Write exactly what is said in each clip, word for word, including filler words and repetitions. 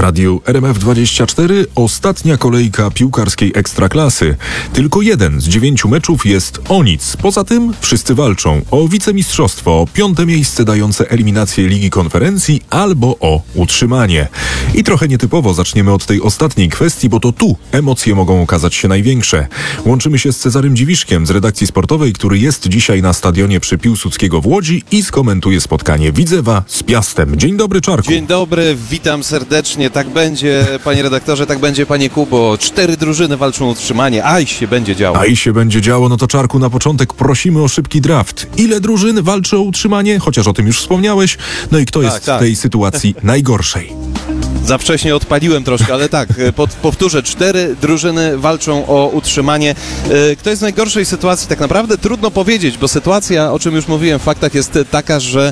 radiu R M F dwadzieścia cztery ostatnia kolejka piłkarskiej Ekstraklasy. Tylko jeden z dziewięciu meczów jest o nic. Poza tym wszyscy walczą o wicemistrzostwo, o piąte miejsce dające eliminację Ligi Konferencji albo o utrzymanie. I trochę nietypowo zaczniemy od tej ostatniej kwestii, bo to tu emocje mogą okazać się największe. Łączymy się z Cezarym Dziwiszkiem z redakcji sportowej, który jest dzisiaj na stadionie przy Piłsudskiego w Łodzi i skomentuje spotkanie Widzewa z Piastem. Dzień dobry, Czarku. Dzień dobry, witam serdecznie. Tak będzie, panie redaktorze, tak będzie, panie Kubo. Cztery drużyny walczą o utrzymanie, aj się będzie działo. Aj się będzie działo, no to Czarku, na początek prosimy o szybki draft. Ile drużyn walczy o utrzymanie? Chociaż o tym już wspomniałeś. No i kto jest tak, tak. w tej sytuacji najgorszej? Za wcześnie odpaliłem troszkę, ale tak, pod, powtórzę, cztery drużyny walczą o utrzymanie. Kto jest w najgorszej sytuacji? Tak naprawdę trudno powiedzieć, bo sytuacja, o czym już mówiłem w faktach, jest taka, że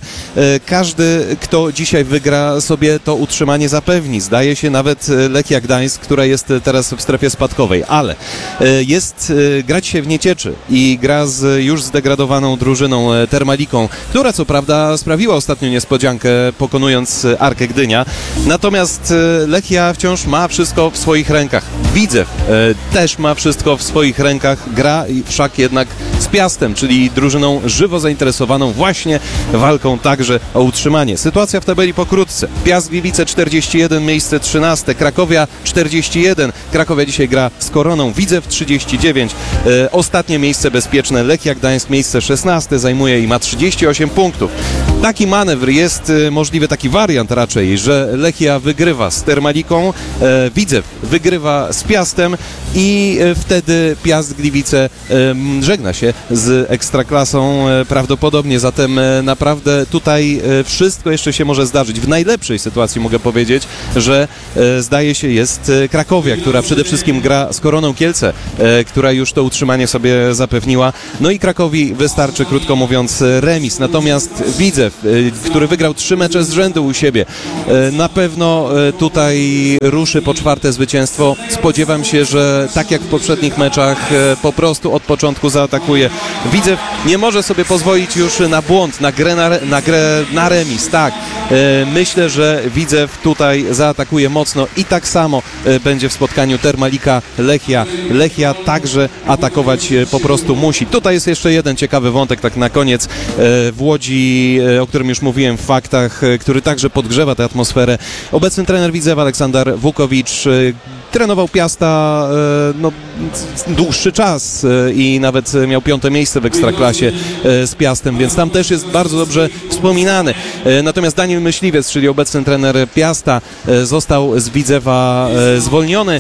każdy, kto dzisiaj wygra, sobie to utrzymanie zapewni. Zdaje się nawet Lechia Gdańsk, która jest teraz w strefie spadkowej, ale jest, gra dzisiaj w Niecieczy i gra z już zdegradowaną drużyną Termaliką, która co prawda sprawiła ostatnią niespodziankę, pokonując Arkę Gdynia. Natomiast Lechia wciąż ma wszystko w swoich rękach. Widzew e, też ma wszystko w swoich rękach. Gra wszak jednak z Piastem, czyli drużyną żywo zainteresowaną właśnie walką także o utrzymanie. Sytuacja w tabeli pokrótce. Piast Gliwice czterdzieści jeden, miejsce trzynaste. Krakowia czterdzieści jeden. Krakowia dzisiaj gra z Koroną. Widzew trzydzieści dziewięć. E, ostatnie miejsce bezpieczne. Lechia Gdańsk miejsce szesnaste zajmuje i ma trzydzieści osiem punktów. Taki manewr jest e, możliwy, taki wariant raczej, że Lechia wygrywa z Termaliką, e, Widzew wygrywa z Piastem i e, wtedy Piast Gliwice e, żegna się z Ekstraklasą e, prawdopodobnie, zatem e, naprawdę tutaj e, wszystko jeszcze się może zdarzyć. W najlepszej sytuacji mogę powiedzieć, że e, zdaje się jest e, Krakowia, która przede wszystkim gra z Koroną Kielce, e, która już to utrzymanie sobie zapewniła. No i Krakowi wystarczy, krótko mówiąc, remis. Natomiast Widzew, e, który wygrał trzy mecze z rzędu u siebie, e, na pewno e, tutaj ruszy po czwarte zwycięstwo. Spodziewam się, że tak jak w poprzednich meczach e, po prostu od początku zaatakuje. Widzew nie może sobie pozwolić już na błąd, na grę na, na, grę na remis. Tak, e, myślę, że Widzew tutaj zaatakuje mocno i tak samo e, będzie w spotkaniu Termalika Lechia. Lechia także atakować e, po prostu musi. Tutaj jest jeszcze jeden ciekawy wątek, tak na koniec, e, w Łodzi, e, o którym już mówiłem w faktach, e, który także podgrzewa tę atmosferę. Obecny trener Widzewa Aleksander Wukowicz trenował Piasta no, dłuższy czas i nawet miał piąte miejsce w Ekstraklasie z Piastem, więc tam też jest bardzo dobrze wspominany. Natomiast Daniel Myśliwiec, czyli obecny trener Piasta, został z Widzewa zwolniony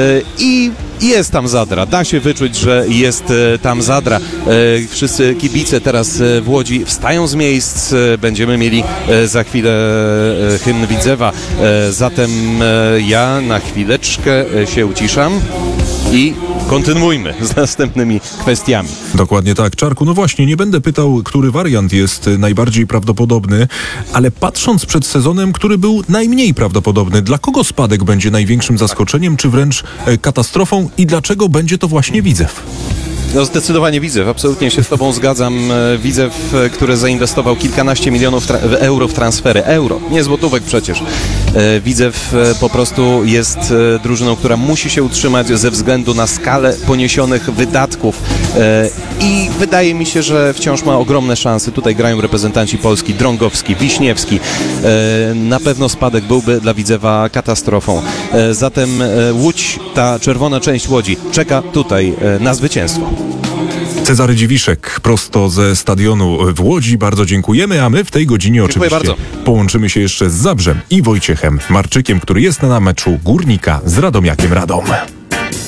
i jest tam zadra. Da się wyczuć, że jest tam zadra. Wszyscy kibice teraz w Łodzi wstają z miejsc. Będziemy mieli za chwilę hymn Widzewa. Zatem ja na chwileczkę się uciszam i kontynuujmy z następnymi kwestiami. Dokładnie tak. Czarku, no właśnie, nie będę pytał, który wariant jest najbardziej prawdopodobny, ale patrząc przed sezonem, który był najmniej prawdopodobny, dla kogo spadek będzie największym zaskoczeniem, czy wręcz e, katastrofą i dlaczego będzie to właśnie Widzew? No zdecydowanie Widzew, absolutnie się z tobą zgadzam. Widzew, który zainwestował kilkanaście milionów tra- euro w transfery. Euro, nie złotówek przecież. Widzew po prostu jest drużyną, która musi się utrzymać ze względu na skalę poniesionych wydatków i wydaje mi się, że wciąż ma ogromne szanse. Tutaj grają reprezentanci Polski, Drągowski, Wiśniewski. Na pewno spadek byłby dla Widzewa katastrofą. Zatem Łódź, ta czerwona część Łodzi czeka tutaj na zwycięstwo. Cezary Dziwiszek prosto ze stadionu w Łodzi. Bardzo dziękujemy, a my w tej godzinie Dziękuję oczywiście bardzo. połączymy się jeszcze z Zabrzem i Wojciechem Marczykiem, który jest na meczu Górnika z Radomiakiem Radom.